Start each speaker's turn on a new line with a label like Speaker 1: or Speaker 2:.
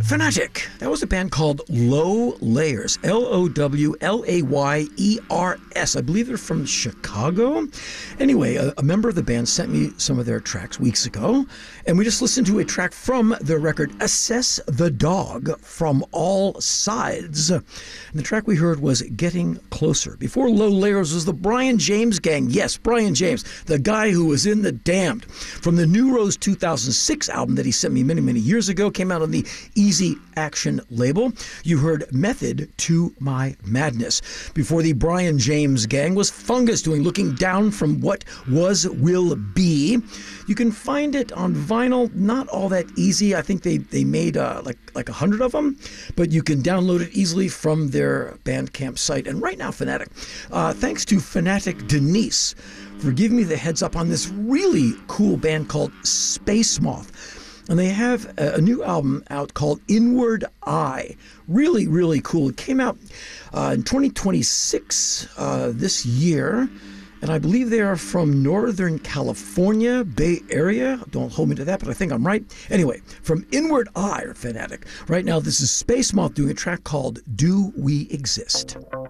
Speaker 1: Fanatic. That was a band called Low Layers. Lowlayers. I believe they're from Chicago. Anyway, a member of the band sent me some of their tracks weeks ago, and we just listened to a track from their record, Assess the Dog from All Sides. And the track we heard was Getting Closer. Before Low Layers was the Brian James Gang. Yes, Brian James, the guy who was in The Damned. From the New Rose 2006 album that he sent me many, many years ago, came out on the Easy Action label. You heard Method to My Madness. Before the Brian James Gang was Fungus doing Looking Down from What Was Will Be. You can find it on vinyl, not all that easy. I think they made like 100 of them, but you can download it easily from their Bandcamp site. And right now, Fanatic, thanks to Fanatic Denise for giving me the heads up on this really cool band called Space Moth. And they have a new album out called Inward Eye. Really, really cool. It came out in 2026 this year. And I believe they are from Northern California, Bay Area. Don't hold me to that, but I think I'm right. Anyway, from Inward Eye, or Fanatic. Right now, this is Space Moth doing a track called Do We Exist?